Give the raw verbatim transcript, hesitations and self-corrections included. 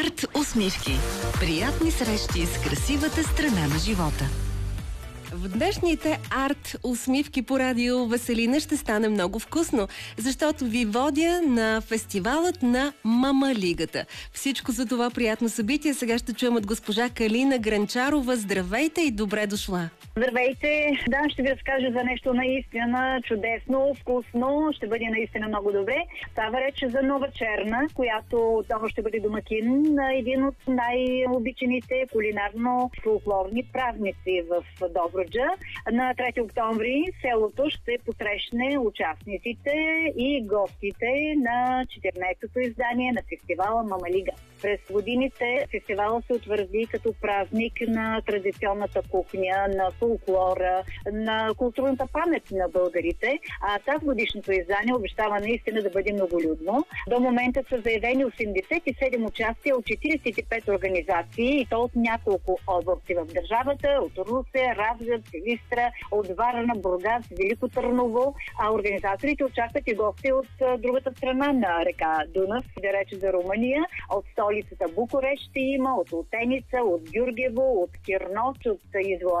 Арт усмивки. Приятни срещи с красивата страна на живота. В днешните арт усмивки по радио Веселина ще стане много вкусно, защото ви водя на фестивалът на Мамалигата. Всичко за това приятно събитие сега ще чуем от госпожа Калина Гранчарова. Здравейте и добре дошла! Здравейте! Да, ще ви разкажа за нещо наистина чудесно, вкусно, ще бъде наистина много добре. Става реч за Нова Черна, която отново ще бъде домакин на един от най-обичаните кулинарно-фолклорни празници в Добруджа. На трети октомври селото ще посрещне участниците и гостите на четиринайсетото издание на фестивала Мамалига. През годините фестивала се утвърди като празник на традиционната кухня, на фолклора, на културната памет на българите, а тази годишното издание обещава наистина да бъде многолюдно. До момента са заявени осемдесет и седем участия от четирийсет и пет организации и то от няколко области в държавата, от Русе, Разград, Силистра, от Варна, Бургас, Велико Търново, а организаторите очакват и гости от другата страна на река Дунав, да рече за Румъния, от столицата Букурещ ще има, от Отеница, от Гюргево, от Кирноч, от Извола